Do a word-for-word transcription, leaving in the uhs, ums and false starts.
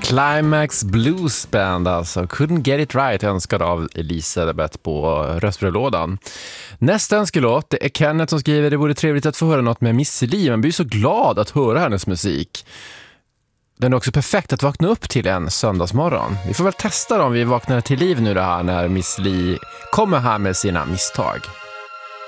Climax Blues Band alltså. Couldn't Get It Right önskad av Elisabeth på röstbrevlådan. Nästa önskelåt, det är Kenneth som skriver: det vore trevligt att få höra något med Miss Li. Man blir så glad att höra hennes musik. Den är också perfekt att vakna upp till en söndagsmorgon. Vi får väl testa om vi vaknar till liv nu det här när Miss Li kommer här med sina misstag.